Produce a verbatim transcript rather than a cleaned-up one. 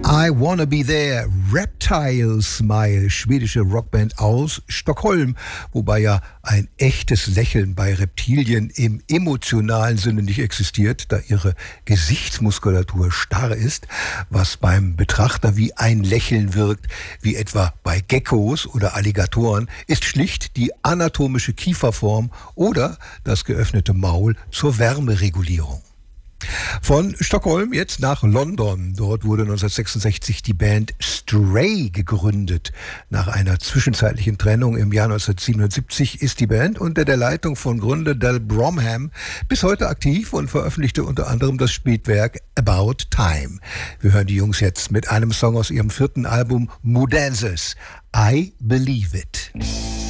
I Wanna Be There, Reptile Smile, schwedische Rockband aus Stockholm, wobei ja ein echtes Lächeln bei Reptilien im emotionalen Sinne nicht existiert, da ihre Gesichtsmuskulatur starr ist, was beim Betrachter wie ein Lächeln wirkt, wie etwa bei Geckos oder Alligatoren, ist schlicht die anatomische Kieferform oder das geöffnete Maul zur Wärmeregulierung. Von Stockholm jetzt nach London. Dort wurde neunzehnhundertsechsundsechzig die Band Stray gegründet. Nach einer zwischenzeitlichen Trennung im Jahr neunzehnhundertsiebenundsiebzig ist die Band unter der Leitung von Gründer Del Bromham bis heute aktiv und veröffentlichte unter anderem das Spätwerk About Time. Wir hören die Jungs jetzt mit einem Song aus ihrem vierten Album Moodazes, I Believe It.